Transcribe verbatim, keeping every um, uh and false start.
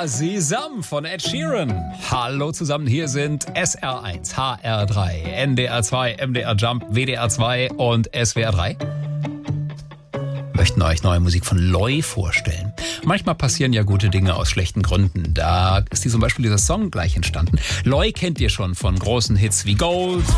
Sesam von Ed Sheeran. Hallo zusammen, hier sind S R eins, H R drei, N D R zwei, M D R Jump, W D R zwei und S W R drei. Möchten euch neue Musik von Loi vorstellen. Manchmal passieren ja gute Dinge aus schlechten Gründen. Da ist die zum Beispiel dieser Song gleich entstanden. Loi kennt ihr schon von großen Hits wie Gold